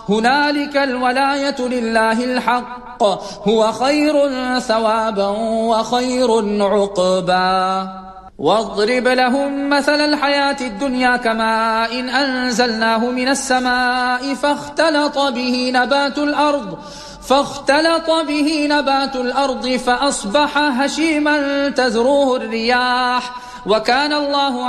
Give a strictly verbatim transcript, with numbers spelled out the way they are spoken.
هنالك الولاية لله الحق هو خير ثوابا وخير عقبا. واضرب لهم مثل الحياة الدنيا كماء إن أنزلناه من السماء فاختلط به نبات الأرض فاختلط به نبات الأرض فأصبح هشيما تذروه الرياح وكان الله